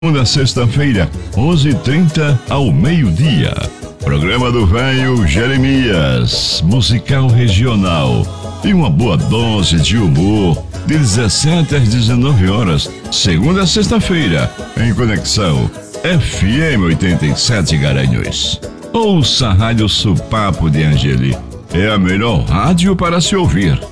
Na sexta-feira, 11h30 ao meio-dia. Programa do Velho Jeremias, musical regional e uma boa dose de humor, de 17 às 19 horas, segunda a sexta-feira, em conexão FM 87 Garanhuns. Ouça a Rádio Supapo de Angeli, é a melhor rádio para se ouvir.